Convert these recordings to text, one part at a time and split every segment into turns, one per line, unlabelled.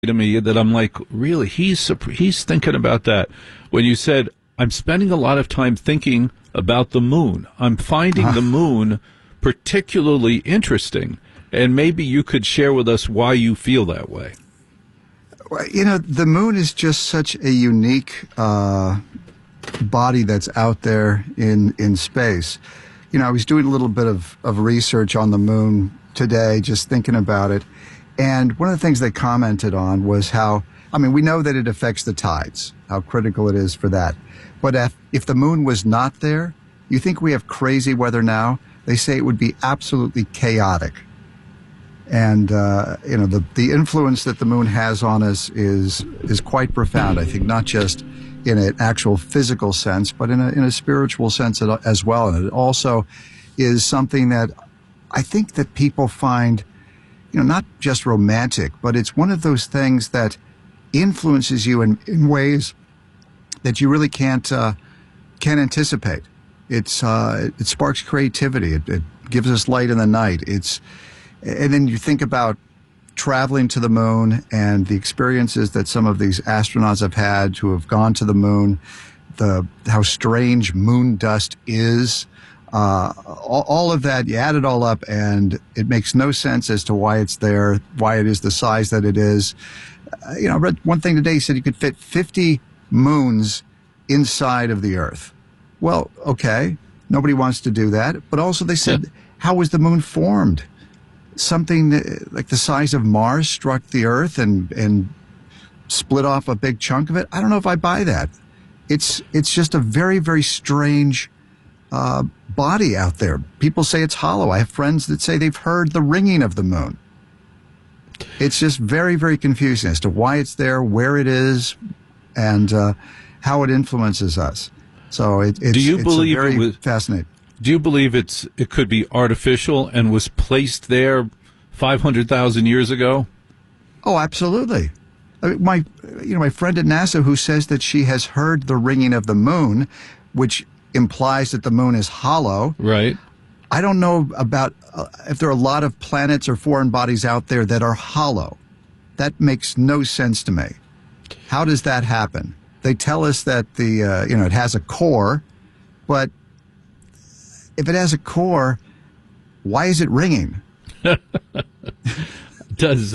to me that I'm like, really, he's thinking about that. When you said, I'm spending a lot of time thinking about the moon. I'm finding the moon particularly interesting. And maybe you could share with us why you feel that way.
Well, the moon is just such a unique body that's out there in space. I was doing a little bit of research on the moon today, just thinking about it. And one of the things they commented on was how, we know that it affects the tides, how critical it is for that. But if the moon was not there, you think we have crazy weather now? They say it would be absolutely chaotic. And, the influence that the moon has on us is quite profound, I think, not just in an actual physical sense, but in a spiritual sense as well. And it also is something that I think that people find, not just romantic, but it's one of those things that influences you in ways that you really can't anticipate. It sparks creativity. It gives us light in the night. And then you think about traveling to the moon and the experiences that some of these astronauts have had who have gone to the moon, how strange moon dust is. All of that, you add it all up, and it makes no sense as to why it's there, why it is the size that it is. I read one thing today, said you could fit 50 moons inside of the Earth. Well, okay, nobody wants to do that. But also they said, how was the moon formed? Something like the size of Mars struck the Earth and split off a big chunk of it. I don't know if I buy that. It's just a very, very strange body out there. People say it's hollow. I have friends that say they've heard the ringing of the moon. It's just very, very confusing as to why it's there, where it is, and how it influences us. So it's very fascinating.
Do you believe it could be artificial and was placed there 500,000 years ago?
Oh, absolutely. My friend at NASA who says that she has heard the ringing of the moon, which implies that the moon is hollow.
Right.
I don't know about if there are a lot of planets or foreign bodies out there that are hollow. That makes no sense to me. How does that happen? They tell us that it has a core, but if it has a core, why is it ringing?
Does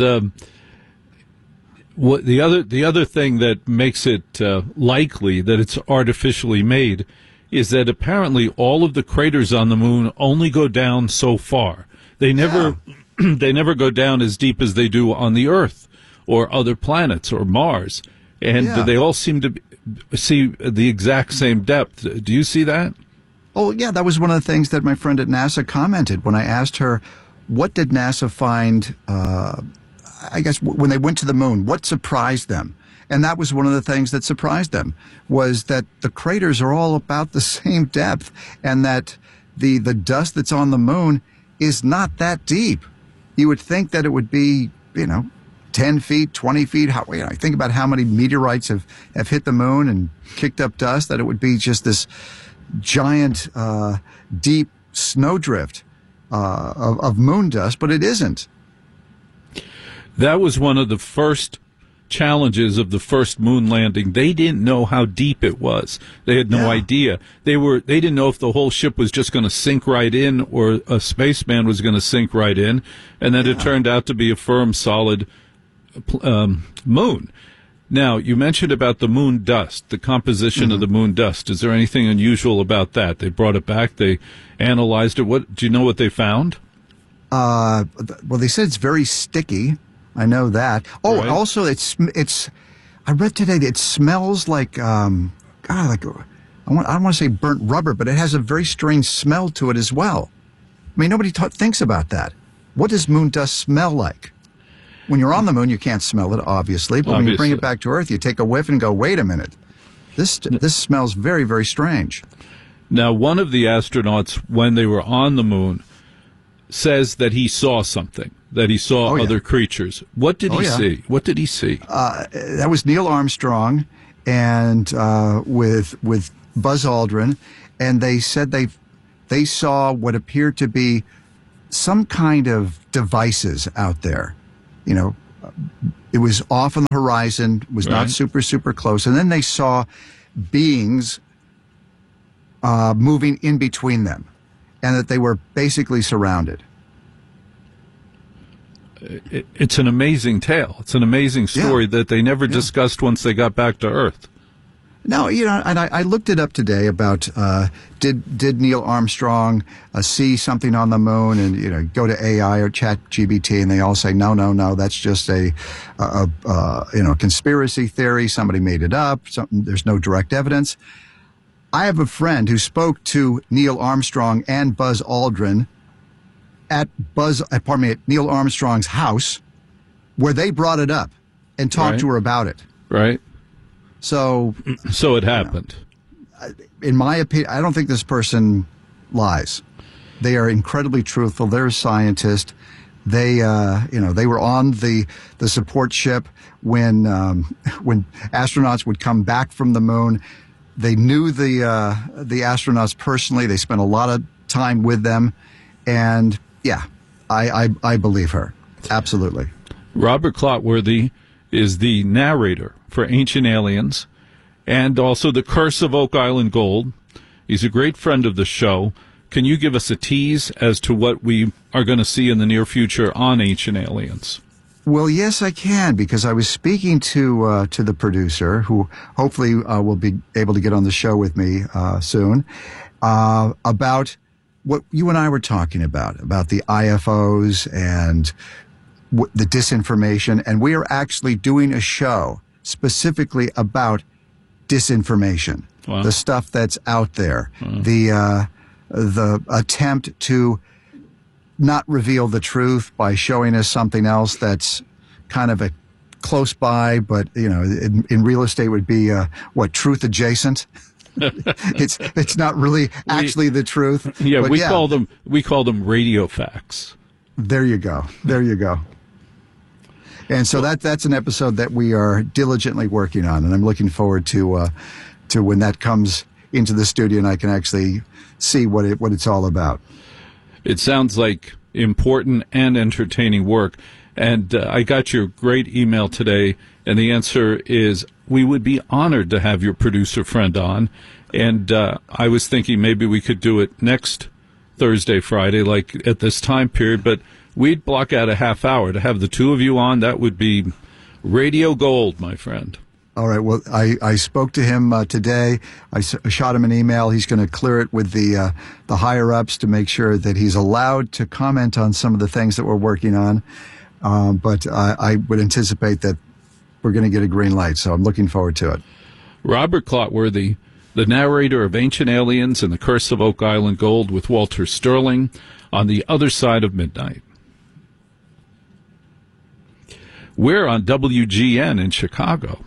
what the other thing that makes it likely that it's artificially made is that apparently all of the craters on the moon only go down so far. They never they never go down as deep as they do on the Earth or other planets or Mars, and they all seem to see the exact same depth. Do you see that?
Oh, yeah, that was one of the things that my friend at NASA commented when I asked her, what did NASA find, I guess, when they went to the moon, what surprised them? And that was one of the things that surprised them, was that the craters are all about the same depth, and that the dust that's on the moon is not that deep. You would think that it would be, 10 feet, 20 feet. Think about how many meteorites have hit the moon and kicked up dust, that it would be just this giant, deep snowdrift of moon dust, but it isn't.
That was one of the first challenges of the first moon landing. They didn't know how deep it was. They had no idea. They didn't know if the whole ship was just going to sink right in or a spaceman was going to sink right in, and then it turned out to be a firm, solid moon. Now, you mentioned about the moon dust, the composition of the moon dust. Is there anything unusual about that? They brought it back. They analyzed it. Do you know what they found?
Well, they said it's very sticky. I know that. Oh, right. Also, I read today that it smells like, I don't want to say burnt rubber, but it has a very strange smell to it as well. Nobody thinks about that. What does moon dust smell like? When you're on the moon, you can't smell it, obviously. But when you bring it back to Earth, you take a whiff and go, wait a minute. This smells very, very strange.
Now, one of the astronauts, when they were on the moon, says that he saw something, that he saw other creatures. What did he see? What did he see?
That was Neil Armstrong and with Buzz Aldrin, and they said they saw what appeared to be some kind of devices out there. It was off on the horizon, was not super, super close. And then they saw beings moving in between them, and that they were basically surrounded.
It's an amazing tale. It's an amazing story that they never discussed once they got back to Earth.
No, and I looked it up today about did Neil Armstrong see something on the moon, and go to AI or ChatGPT, and they all say no, that's just a conspiracy theory. Somebody made it up. There's no direct evidence. I have a friend who spoke to Neil Armstrong and Buzz Aldrin at Neil Armstrong's house, where they brought it up and talked to her about it.
Right.
So
it happened.
In my opinion, I don't think this person lies. They are incredibly truthful. They're a scientist. They were on the support ship when astronauts would come back from the moon. They knew the astronauts personally. They spent a lot of time with them, and I believe her absolutely.
Robert Clotworthy is the narrator for Ancient Aliens and also The Curse of Oak Island Gold. He's a great friend of the show. Can you give us a tease as to what we are going to see in the near future on Ancient Aliens?
Well, yes, I can, because I was speaking to the producer, who hopefully will be able to get on the show with me soon, about what you and I were talking about the IFOs and the disinformation. And we are actually doing a show specifically about disinformation, the stuff that's out there, the attempt to not reveal the truth by showing us something else that's kind of a close by, but in real estate would be truth adjacent. It's not really actually the truth.
Yeah, we call them radio facts.
There you go. And so that's an episode that we are diligently working on, and I'm looking forward to when that comes into the studio and I can actually see what it's all about.
It sounds like important and entertaining work. And I got your great email today, and the answer is we would be honored to have your producer friend on. And I was thinking maybe we could do it next Thursday, Friday, like at this time period, but we'd block out a half hour to have the two of you on. That would be radio gold, my friend.
All right. Well, I spoke to him today. I shot him an email. He's going to clear it with the higher ups to make sure that he's allowed to comment on some of the things that we're working on. But I would anticipate that we're going to get a green light. So I'm looking forward to it.
Robert Clotworthy, the narrator of Ancient Aliens and The Curse of Oak Island Gold, with Walter Sterling on The Other Side of Midnight. We're on WGN in Chicago,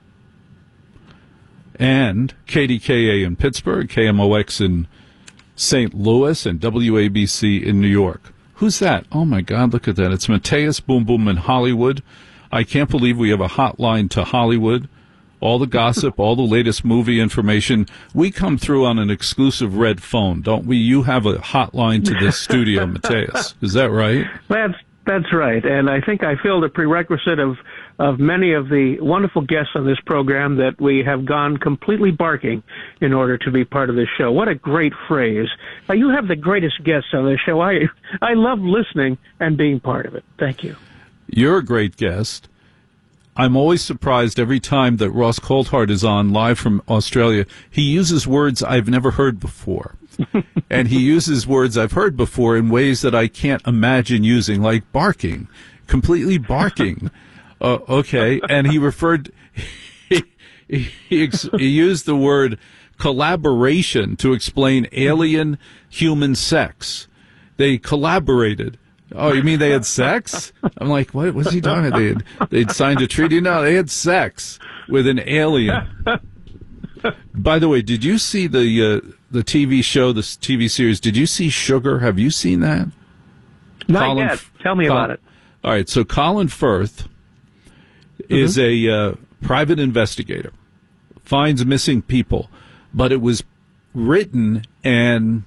and KDKA in Pittsburgh, KMOX in St. Louis, and WABC in New York. Who's that? Oh, my God, look at that. It's Mateus Boom Boom in Hollywood. I can't believe we have a hotline to Hollywood. All the gossip, all the latest movie information. We come through on an exclusive red phone, don't we? You have a hotline to this studio, Mateus. Is that right?
That's right. And I think I feel the prerequisite of many of the wonderful guests on this program that we have gone completely barking in order to be part of this show. What a great phrase. You have the greatest guests on this show. I love listening and being part of it. Thank you.
You're a great guest. I'm always surprised every time that Ross Coulthart is on live from Australia. He uses words I've never heard before. And he uses words I've heard before in ways that I can't imagine using, like barking, completely barking. Okay. And he used the word collaboration to explain alien human sex. They collaborated. Oh, you mean they had sex? I'm like, what was he talking? They'd signed a treaty? No, they had sex with an alien. By the way, did you see the TV show, the TV series? Did you see Sugar? Have you seen that?
Not yet. Tell me about it.
All right, so Colin Firth is a private investigator, finds missing people, but it was written and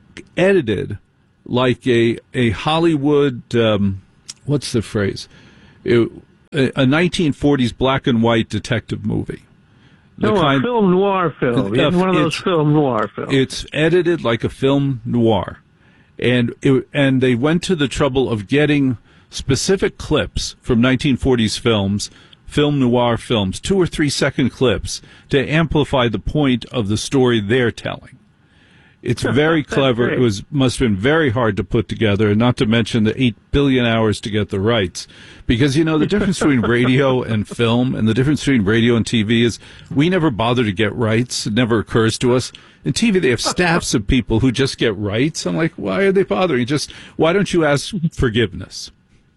edited like a Hollywood, what's the phrase? a 1940s black and white detective movie.
A film noir film. It's one of those film noir films.
It's edited like a film noir. And they went to the trouble of getting specific clips from 1940s films, film noir films, 2 or 3 second clips, to amplify the point of the story they're telling. It's very clever. It must have been very hard to put together, and not to mention the 8 billion hours to get the rights. Because, the difference between radio and film and the difference between radio and TV is we never bother to get rights. It never occurs to us. In TV, they have staffs of people who just get rights. I'm like, why are they bothering? Why don't you ask forgiveness?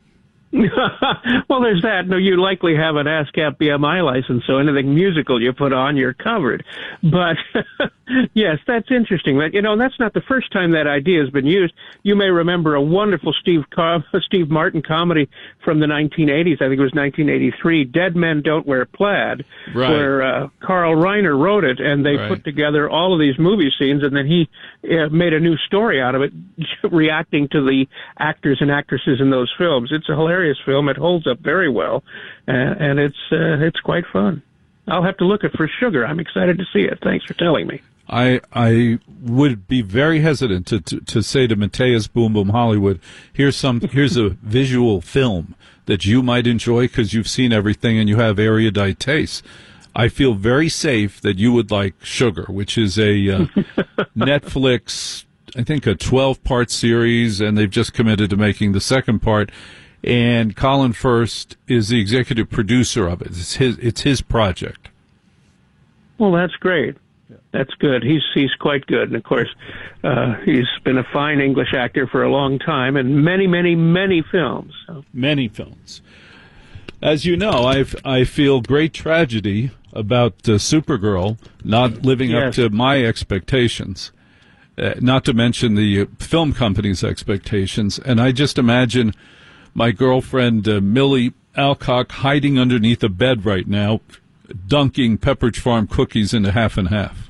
Well, there's that. No, you likely have an ASCAP BMI license, so anything musical you put on, you're covered. But yes, that's interesting. And that's not the first time that idea has been used. You may remember a wonderful Steve Martin comedy from the 1980s. I think it was 1983, Dead Men Don't Wear Plaid,
right,
where Carl Reiner wrote it, and they put together all of these movie scenes, and then he made a new story out of it, reacting to the actors and actresses in those films. It's a hilarious film. It holds up very well, and it's quite fun. I'll have to look at For Sugar. I'm excited to see it. Thanks for telling me.
I would be very hesitant to say to Mateus Boom Boom Hollywood, here's a visual film that you might enjoy because you've seen everything and you have erudite tastes. I feel very safe that you would like Sugar, which is a Netflix, I think, a 12-part series, and they've just committed to making the second part. And Colin Firth is the executive producer of it. It's his project.
Well, that's great. That's good. He's quite good, and of course, he's been a fine English actor for a long time, and many, many, many films. So.
Many films. As you know, I feel great tragedy about Supergirl not living up to my expectations. Not to mention the film company's expectations, and I just imagine my girlfriend, Millie Alcock, hiding underneath a bed right now, dunking Pepperidge Farm cookies into half and half.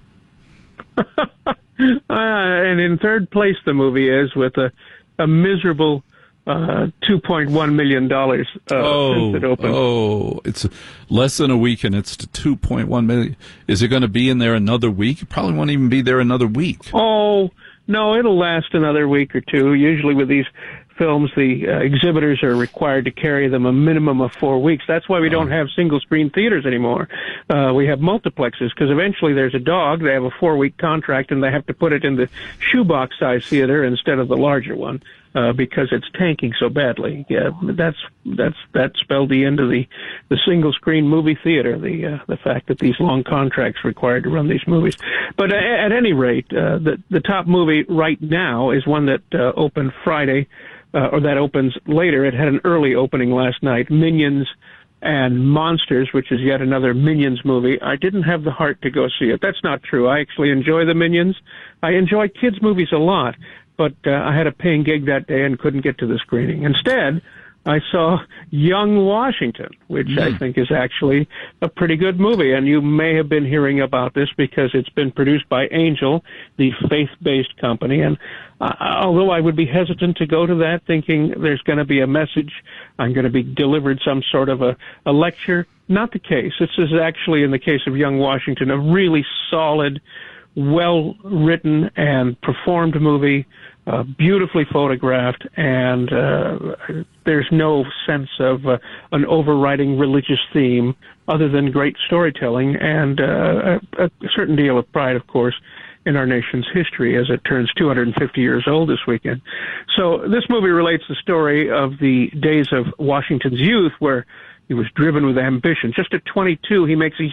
And in third place, the movie is with a miserable $2.1 million since it opened.
Oh, it's less than a week, and it's to $2.1 million. Is it going to be in there another week? It probably won't even be there another week.
Oh, no, it'll last another week or two. Usually with these films, the exhibitors are required to carry them a minimum of 4 weeks. That's why we don't have single-screen theaters anymore. We have multiplexes, because eventually there's a dog. They have a 4-week contract, and they have to put it in the shoebox-size theater instead of the larger one because it's tanking so badly. Yeah, that spelled the end of the single-screen movie theater, the fact that these long contracts required to run these movies. But at any rate, the top movie right now is one that opened Friday, or that opens later. It had an early opening last night, Minions and Monsters, which is yet another Minions movie. I didn't have the heart to go see it. That's not true. I actually enjoy the Minions. I enjoy kids' movies a lot, but I had a paying gig that day and couldn't get to the screening. Instead, I saw Young Washington, which I think is actually a pretty good movie. And you may have been hearing about this because it's been produced by Angel, the faith-based company. And although I would be hesitant to go to that thinking there's going to be a message, I'm going to be delivered some sort of a lecture, not the case. This is actually, in the case of Young Washington, a really solid, well-written and performed movie, beautifully photographed, and there's no sense of an overriding religious theme other than great storytelling and a certain deal of pride, of course, in our nation's history as it turns 250 years old this weekend. So this movie relates the story of the days of Washington's youth, where he was driven with ambition. Just at 22, he makes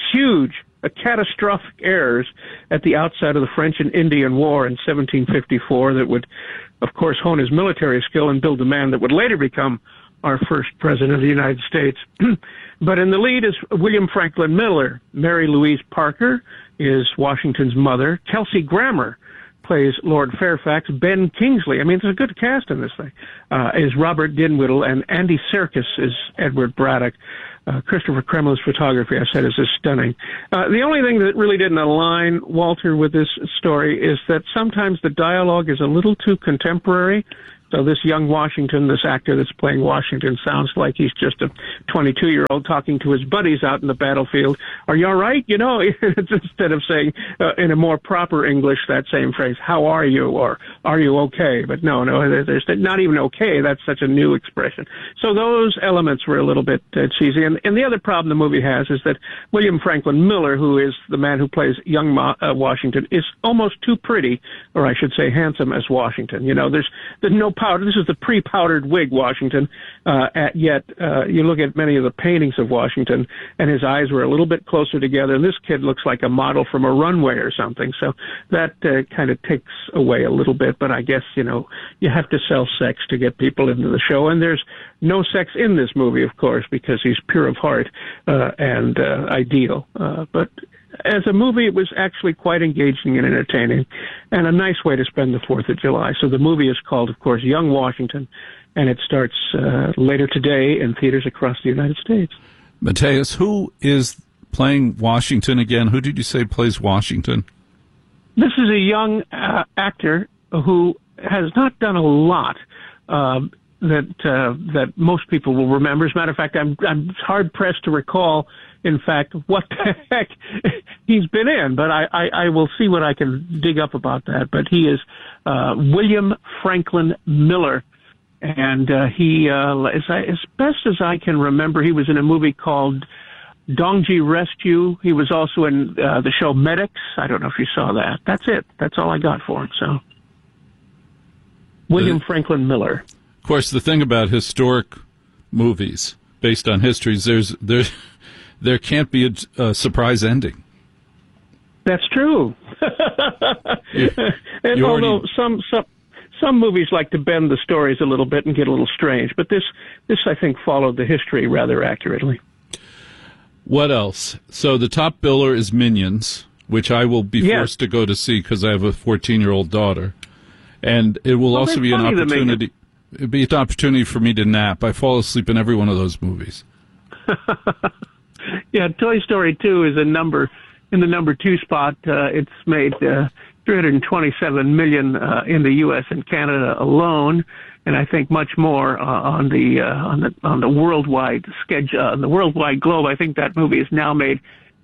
catastrophic errors at the outset of the French and Indian War in 1754 that would, of course, hone his military skill and build the man that would later become our first president of the United States. But in the lead is William Franklin Miller. Mary Louise Parker is Washington's mother. Kelsey Grammer plays Lord Fairfax. Ben Kingsley, I mean, there's a good cast in this thing, is Robert Dinwiddie, and Andy Serkis is Edward Braddock. Christopher Kremlin's photography, I said, is just stunning. The only thing that really didn't align, Walter, with this story is that sometimes the dialogue is a little too contemporary So this young Washington, this actor that's playing Washington, sounds like he's just a 22-year-old talking to his buddies out in the battlefield. Are you all right? You know, instead of saying in a more proper English that same phrase, how are you, or are you okay? But no, there's not even okay. That's such a new expression. So those elements were a little bit cheesy. And the other problem the movie has is that William Franklin Miller, who is the man who plays young Washington, is almost too pretty, or I should say handsome, as Washington. You know, there's no powder. This is the pre-powdered wig Washington. Yet you look at many of the paintings of Washington, and his eyes were a little bit closer together. And this kid looks like a model from a runway or something. So that kind of takes away a little bit. But I guess, you know, you have to sell sex to get people into the show. And there's no sex in this movie, of course, because he's pure of heart and ideal. But as a movie, it was actually quite engaging and entertaining, and a nice way to spend the 4th of July. So the movie is called, of course, Young Washington, and it starts later today in theaters across the United States.
Matthias, who is playing Washington again? Who did you say plays Washington?
This is a young actor who has not done a lot that most people will remember. As a matter of fact, I'm hard pressed to recall, in fact, what the heck he's been in, but I will see what I can dig up about that. But he is William Franklin Miller, and he, as best as I can remember, he was in a movie called Dongji Rescue. He was also in the show Medics. I don't know if you saw that. That's it. That's all I got for him. So, William Franklin Miller.
Of course, the thing about historic movies based on histories, there can't be a surprise ending.
That's true. And although some movies like to bend the stories a little bit and get a little strange, but this I think followed the history rather accurately.
What else? So the top biller is Minions, which I will be forced to go to see because I have a 14-year-old daughter, and it will also be an opportunity. It'd be an opportunity for me to nap. I fall asleep in every one of those movies.
Yeah, Toy Story 2 is in the number 2 spot. It's made $327 million in the U.S. and Canada alone, and I think much more on the worldwide schedule, on the worldwide globe. I think that movie has now made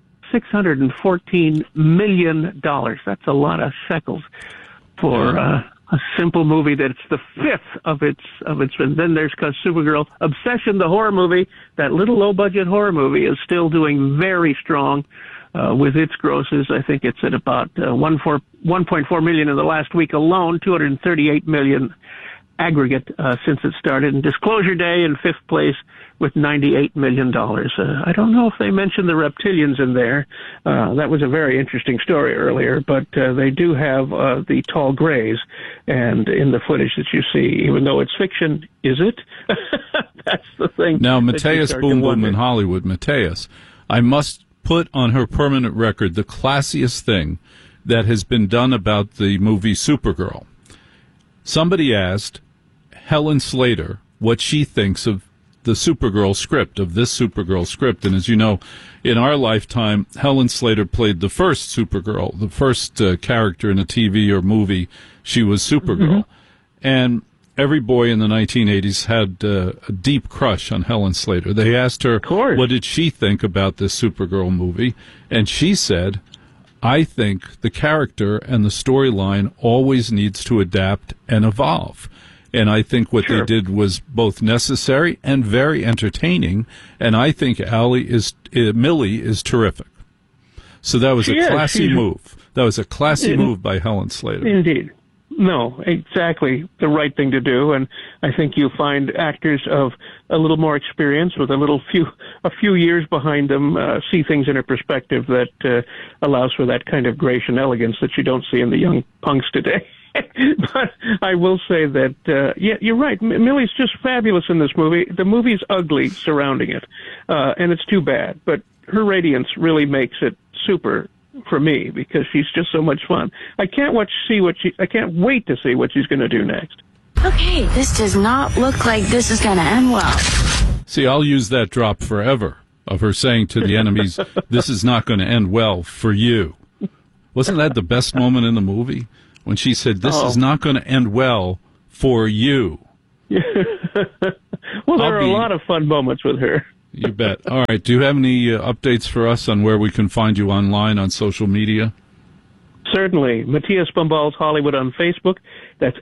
$614 million. That's a lot of shekels for a simple movie that's the 5th of its. And then there's Supergirl. Obsession, the horror movie, that little low-budget horror movie, is still doing very strong with its grosses. I think it's at about 1.4 million in the last week alone, 238 million aggregate since it started. And Disclosure Day in 5th place with $98 million. I don't know if they mentioned the reptilians in there. That was a very interesting story earlier, but they do have the tall grays, and in the footage that you see, even though it's fiction, is it? That's the thing.
Now, Matthias Boom Boom in Hollywood, Matthias, I must put on her permanent record the classiest thing that has been done about the movie Supergirl. Somebody asked Helen Slater what she thinks of the Supergirl script, of this Supergirl script. And as you know, in our lifetime, Helen Slater played the first Supergirl, the first character in a TV or movie. She was Supergirl. Mm-hmm. And every boy in the 1980s had a deep crush on Helen Slater. They asked her, what did she think about this Supergirl movie? And she said, I think the character and the storyline always needs to adapt and evolve. And I think what they did was both necessary and very entertaining. And I think Millie is terrific. So that was a classy move. That was a classy move by Helen Slater.
Indeed. No, exactly the right thing to do. And I think you find actors of a little more experience with a few years behind them see things in a perspective that allows for that kind of grace and elegance that you don't see in the young punks today. But I will say that, you're right. Millie's just fabulous in this movie. The movie's ugly surrounding it, and it's too bad. But her radiance really makes it super for me because she's just so much fun. I can't wait to see what she's going to do next.
Okay, this does not look like this is going to end well.
See, I'll use that drop forever of her saying to the enemies, this is not going to end well for you. Wasn't that the best moment in the movie? When she said, this is not going to end well for you.
Well, there are a lot of fun moments with her.
You bet. All right. Do you have any updates for us on where we can find you online on social media?
Certainly. Matthias Bombals Hollywood on Facebook. That's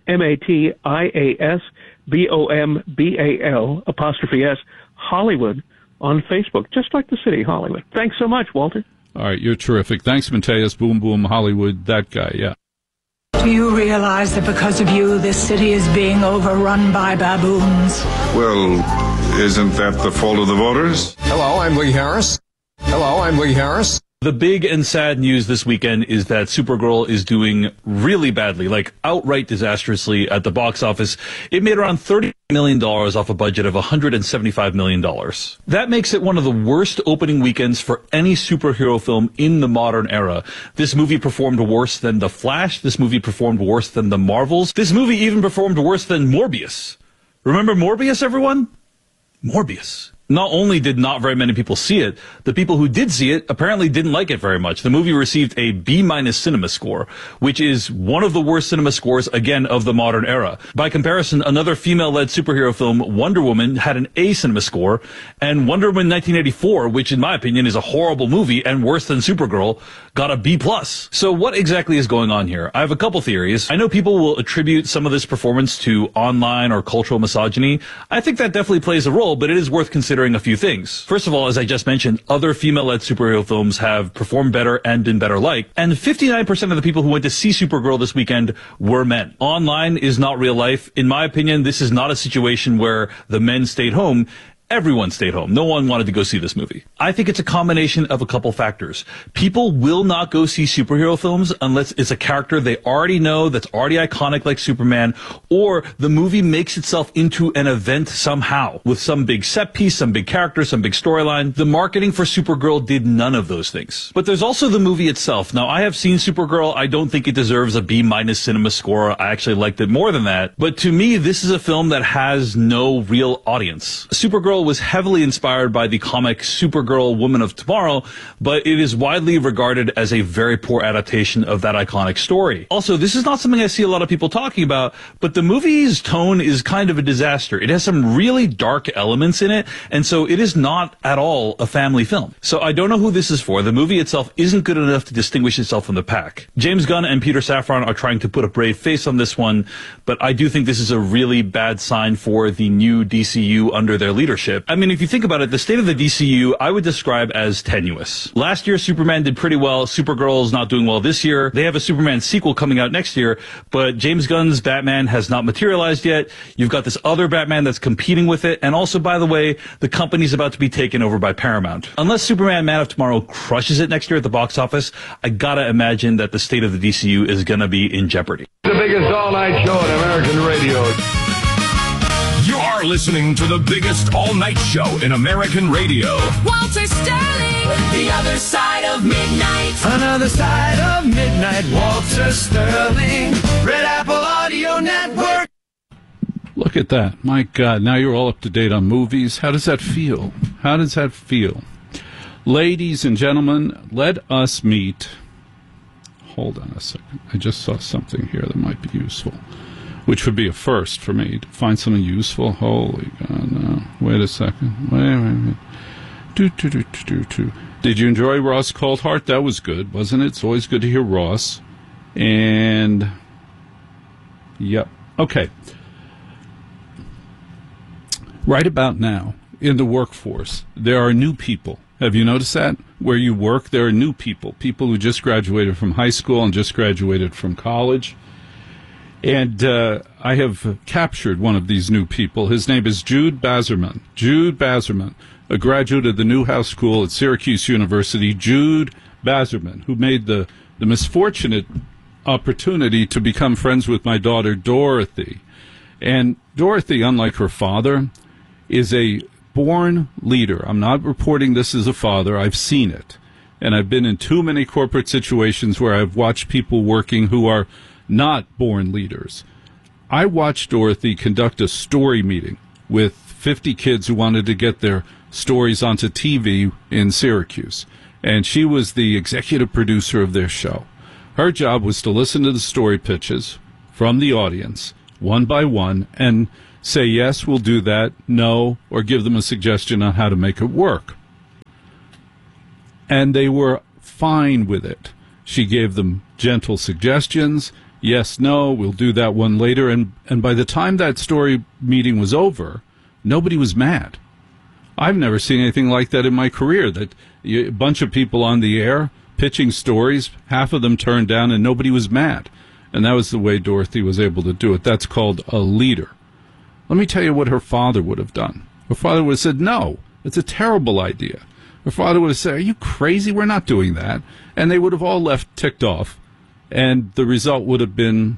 MATIASBOMBAL Hollywood on Facebook, just like the city, Hollywood. Thanks so much, Walter.
All right. You're terrific. Thanks, Matthias. Boom, boom, Hollywood. That guy. Yeah.
Do you realize that because of you, this city is being overrun by baboons?
Well, isn't that the fault of the voters?
Hello, I'm Lee Harris.
The big and sad news this weekend is that Supergirl is doing really badly, like outright disastrously at the box office. It made around $30 million off a budget of $175 million. That makes it one of the worst opening weekends for any superhero film in the modern era. This movie performed worse than The Flash. This movie performed worse than The Marvels. This movie even performed worse than Morbius. Remember Morbius, everyone? Morbius. Not only did not very many people see it, the people who did see it apparently didn't like it very much. The movie received a B- cinema score, which is one of the worst cinema scores, again, of the modern era. By comparison, another female-led superhero film, Wonder Woman, had an A cinema score, and Wonder Woman 1984, which in my opinion is a horrible movie and worse than Supergirl, got a B+. So what exactly is going on here? I have a couple theories. I know people will attribute some of this performance to online or cultural misogyny. I think that definitely plays a role, but it is worth considering a few things. First of all, as I just mentioned, other female-led superhero films have performed better and been better liked, and 59% of the people who went to see Supergirl this weekend were men. Online is not real life. In my opinion, this is not a situation where the men stayed home. Everyone stayed home. No one wanted to go see this movie. I think it's a combination of a couple factors. People will not go see superhero films unless it's a character they already know that's already iconic like Superman, or the movie makes itself into an event somehow with some big set piece, some big character, some big storyline. The marketing for Supergirl did none of those things. But there's also the movie itself. Now, I have seen Supergirl. I don't think it deserves a B- cinema score. I actually liked it more than that. But to me, this is a film that has no real audience. Supergirl was heavily inspired by the comic Supergirl Woman of Tomorrow, but it is widely regarded as a very poor adaptation of that iconic story. Also, this is not something I see a lot of people talking about, but the movie's tone is kind of a disaster. It has some really dark elements in it, and so it is not at all a family film. So I don't know who this is for. The movie itself isn't good enough to distinguish itself from the pack. James Gunn and Peter Safran are trying to put a brave face on this one, but I do think this is a really bad sign for the new DCU under their leadership. I mean, if you think about it, the state of the DCU, I would describe as tenuous. Last year, Superman did pretty well. Supergirl is not doing well this year. They have a Superman sequel coming out next year, but James Gunn's Batman has not materialized yet. You've got this other Batman that's competing with it. And also, by the way, the company's about to be taken over by Paramount. Unless Superman Man of Tomorrow crushes it next year at the box office, I gotta imagine that the state of the DCU is gonna be in jeopardy.
The biggest all-night show in American radio.
You're listening to the biggest all-night show in American radio.
Walter Sterling, the other side of midnight.
Another side of midnight, Walter Sterling, Red Apple Audio Network.
Look at that. My God, now you're all up to date on movies. How does that feel? How does that feel? Ladies and gentlemen, let us meet. Hold on a second. I just saw something here that might be useful, which would be a first for me to find something useful. Holy God, no. Wait a second. Wait. Did you enjoy Ross Coulthart? That was good, wasn't it? It's always good to hear Ross. And, yep. Okay. Right about now, in the workforce, there are new people. Have you noticed that? Where you work, there are new people. People who just graduated from high school and just graduated from college. And I have captured one of these new people. His name is Jude Bazerman. Jude Bazerman, a graduate of the Newhouse School at Syracuse University. Jude Bazerman, who made the misfortunate opportunity to become friends with my daughter, Dorothy. And Dorothy, unlike her father, is a born leader. I'm not reporting this as a father. I've seen it. And I've been in too many corporate situations where I've watched people working who are not born leaders. I watched Dorothy conduct a story meeting with 50 kids who wanted to get their stories onto TV in Syracuse. And she was the executive producer of their show. Her job was to listen to the story pitches from the audience, one by one, and say, yes, we'll do that, no, or give them a suggestion on how to make it work. And they were fine with it. She gave them gentle suggestions. Yes, no, we'll do that one later. And by the time that story meeting was over, nobody was mad. I've never seen anything like that in my career, that a bunch of people on the air pitching stories, half of them turned down, and nobody was mad. And that was the way Dorothy was able to do it. That's called a leader. Let me tell you what her father would have done. Her father would have said, no, it's a terrible idea. Her father would have said, are you crazy? We're not doing that. And they would have all left ticked off. And the result would have been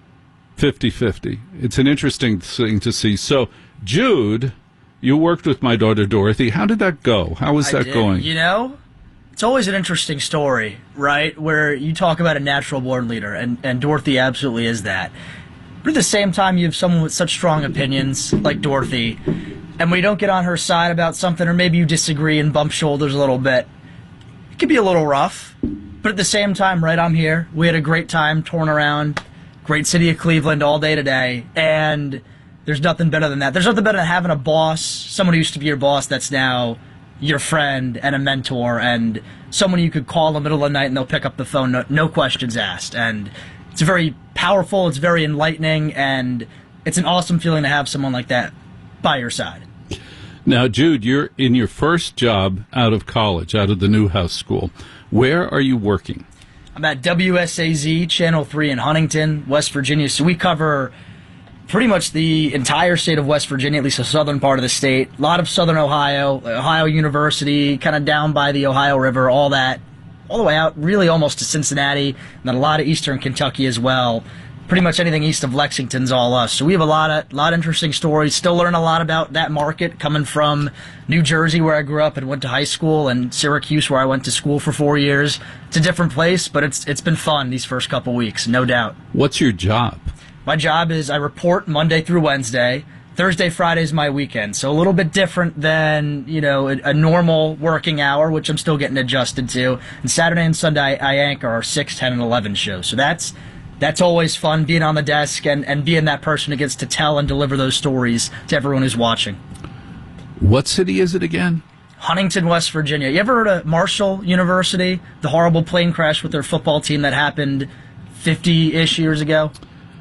50-50. It's an interesting thing to see. So, Jude, you worked with my daughter Dorothy. How did that go? How was that going?
You know, it's always an interesting story, right? Where you talk about a natural-born leader, and Dorothy absolutely is that. But at the same time, you have someone with such strong opinions like Dorothy, and when you don't get on her side about something, or maybe you disagree and bump shoulders a little bit, it can be a little rough. But at the same time, right, I'm here. We had a great time touring around, great city of Cleveland all day today, and there's nothing better than that. There's nothing better than having a boss, someone who used to be your boss that's now your friend and a mentor, and someone you could call in the middle of the night and they'll pick up the phone, no questions asked. And it's very powerful, it's very enlightening, and it's an awesome feeling to have someone like that by your side.
Now, Jude, you're in your first job out of college, out of the Newhouse School. Where are you working?
I'm at WSAZ, Channel 3 in Huntington, West Virginia. So we cover pretty much the entire state of West Virginia, at least the southern part of the state. A lot of southern Ohio University, kind of down by the Ohio River, all that, all the way out, really almost to Cincinnati, and then a lot of eastern Kentucky as well. Pretty much anything east of Lexington's all us. So we have a lot of interesting stories. Still learn a lot about that market, coming from New Jersey, where I grew up and went to high school, and Syracuse, where I went to school for 4 years. It's a different place, but it's been fun these first couple weeks, no doubt.
What's your job?
My job is I report Monday through Wednesday. Thursday, Friday is my weekend, so a little bit different than, you know, a normal working hour, which I'm still getting adjusted to. And Saturday and Sunday, I anchor our 6, 10, and 11 shows. So that's always fun, being on the desk and being that person who gets to tell and deliver those stories to everyone who's watching.
What city is it again?
Huntington, West Virginia. You ever heard of Marshall University? The horrible plane crash with their football team that happened 50-ish years ago?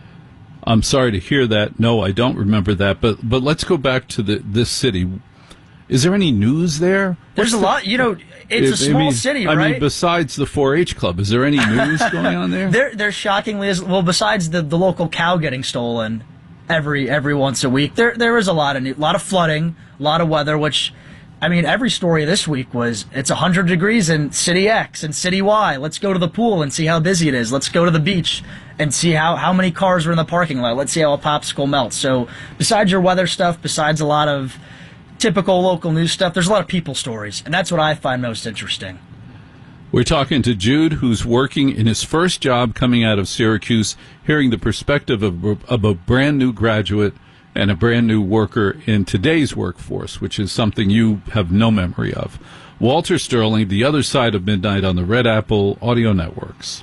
I'm sorry to hear that. No, I don't remember that. But let's go back to this city. Is there any news there?
There's a lot. You know, it's a small city, right?
I mean, besides the 4-H club, is there any news going on there?
There shockingly is. Well, besides the local cow getting stolen every once a week, there is a lot of flooding, a lot of weather. Which, I mean, every story this week was it's 100 degrees in City X and City Y. Let's go to the pool and see how busy it is. Let's go to the beach and see how many cars are in the parking lot. Let's see how a popsicle melts. So, besides your weather stuff, besides a lot of typical local news stuff, there's a lot of people stories, and that's what I find most interesting.
We're talking to Jude, who's working in his first job coming out of Syracuse, hearing the perspective of a brand new graduate and a brand new worker in today's workforce, which is something you have no memory of. Walter Sterling, The Other Side of Midnight on the Red Apple Audio Networks.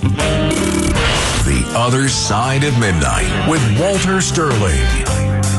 The Other Side of Midnight with Walter Sterling.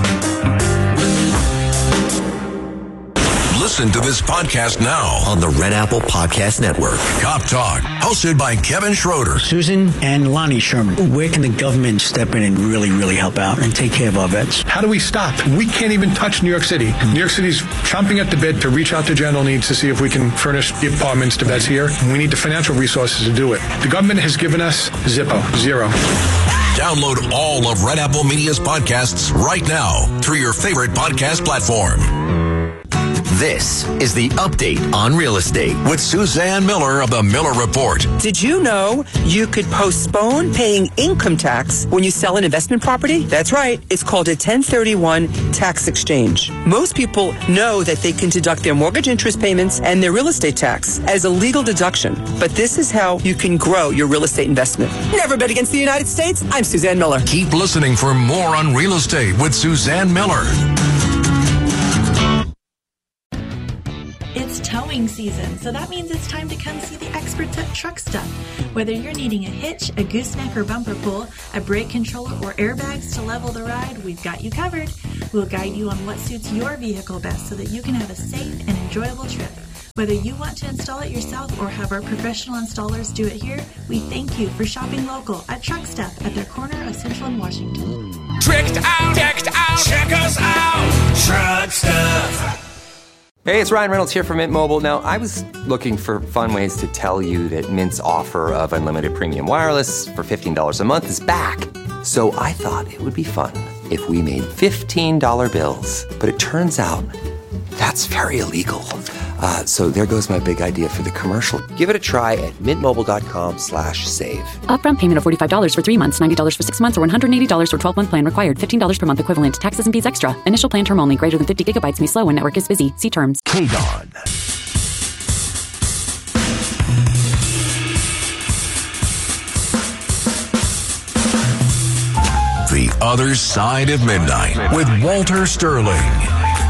Listen to this podcast now
on the Red Apple Podcast Network.
Cop Talk, hosted by Kevin Schroeder.
Susan and Lonnie Sherman, where can the government step in and really, really help out and take care of our vets?
How do we stop? We can't even touch New York City. New York City's chomping at the bit to reach out to general needs to see if we can furnish the apartments to vets here. And we need the financial resources to do it. The government has given us Zippo, zero.
Download all of Red Apple Media's podcasts right now through your favorite podcast platform.
This is the Update on Real Estate
with Suzanne Miller of the Miller Report.
Did you know you could postpone paying income tax when you sell an investment property? That's right. It's called a 1031 tax exchange. Most people know that they can deduct their mortgage interest payments and their real estate tax as a legal deduction. But this is how you can grow your real estate investment. Never bet against the United States. I'm Suzanne Miller.
Keep listening for more on real estate with Suzanne Miller.
It's towing season, so that means it's time to come see the experts at Truck Stuff. Whether you're needing a hitch, a gooseneck or bumper pull, a brake controller, or airbags to level the ride, we've got you covered. We'll guide you on what suits your vehicle best so that you can have a safe and enjoyable trip. Whether you want to install it yourself or have our professional installers do it here, we thank you for shopping local at Truck Stuff at their corner of Central and Washington.
Tricked out, check us out, Truck Stuff.
Hey, it's Ryan Reynolds here from Mint Mobile. Now, I was looking for fun ways to tell you that Mint's offer of unlimited premium wireless for $15 a month is back. So I thought it would be fun if we made $15 bills. But it turns out that's very illegal. So there goes my big idea for the commercial. Give it a try at mintmobile.com/save.
Upfront payment of $45 for 3 months, $90 for 6 months, or $180 for 12-month plan required. $15 per month equivalent. Taxes and fees extra. Initial plan term only. Greater than 50 gigabytes may slow when network is busy. See terms.
KDON. The Other Side of Midnight with Walter Sterling.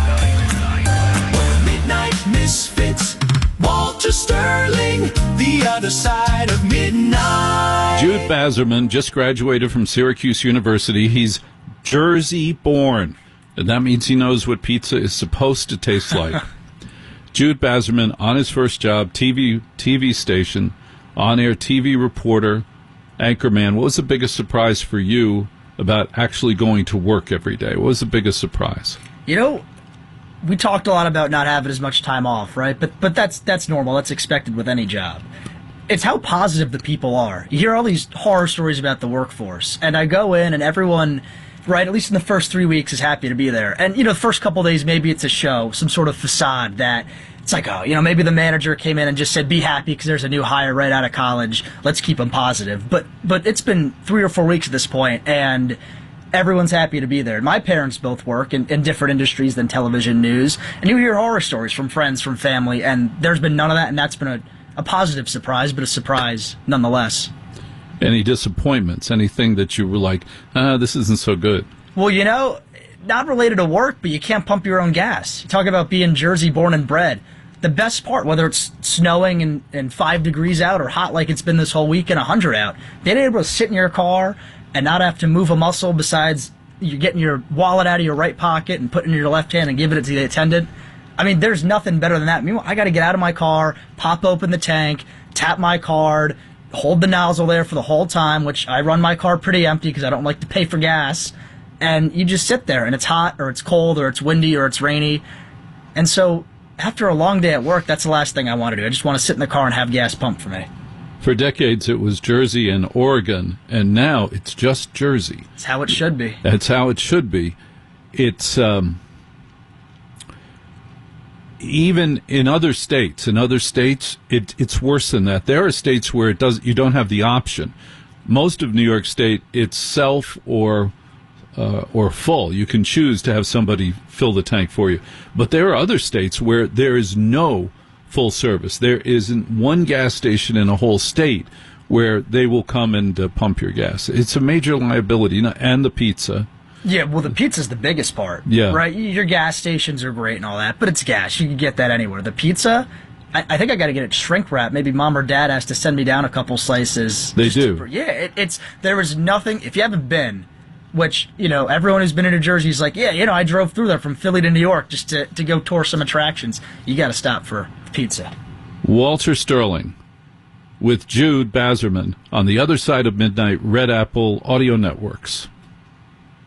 Misfits, Walter Sterling, the other side of midnight.
Jude Bazerman just graduated from Syracuse University. He's Jersey born, and that means he knows what pizza is supposed to taste like. Jude Bazerman, on his first job, TV station, on-air TV reporter, anchorman. What was the biggest surprise for you about actually going to work every day? What was the biggest surprise?
You know, we talked a lot about not having as much time off, right? But that's normal. That's expected with any job. It's how positive the people are. You hear all these horror stories about the workforce, and I go in and everyone, right, at least in the first 3 weeks, is happy to be there. And, the first couple of days, maybe it's a show, some sort of facade that it's like, oh, maybe the manager came in and just said, be happy because there's a new hire right out of college. Let's keep them positive. But it's been 3 or 4 weeks at this point, and everyone's happy to be there. My parents both work in different industries than television news, and you hear horror stories from friends, from family, and there's been none of that, and that's been a positive surprise, but a surprise nonetheless.
Any disappointments? Anything that you were like, this isn't so good?
Well, not related to work, but you can't pump your own gas. You talk about being Jersey born and bred. The best part, whether it's snowing and 5 degrees out or hot like it's been this whole week and 100 out, being able to sit in your car and not have to move a muscle besides you're getting your wallet out of your right pocket and putting it in your left hand and giving it to the attendant. I mean, there's nothing better than that. Meanwhile, I got to get out of my car, pop open the tank, tap my card, hold the nozzle there for the whole time, which I run my car pretty empty because I don't like to pay for gas. And you just sit there, and it's hot or it's cold or it's windy or it's rainy. And so after a long day at work, that's the last thing I want to do. I just want to sit in the car and have gas pumped for me.
For decades, it was Jersey and Oregon, and now it's just Jersey.
It's how it should be.
That's how it should be. It's even in other states. In other states, it's worse than that. There are states where you don't have the option. Most of New York State, it's self or full. You can choose to have somebody fill the tank for you. But there are other states where there is no full service. There isn't one gas station in a whole state where they will come and pump your gas. It's a major liability, and the pizza.
Yeah, well, the pizza's the biggest part.
Yeah.
Right? Your gas stations are great and all that, but it's gas. You can get that anywhere. The pizza, I think I got to get it shrink wrapped. Maybe mom or dad has to send me down a couple slices.
They do.
There is nothing, if you haven't been, which, everyone who's been in New Jersey is like, I drove through there from Philly to New York just to go tour some attractions. You got to stop for pizza.
Walter Sterling with Jude Bazerman on the Other Side of Midnight, Red Apple Audio Networks.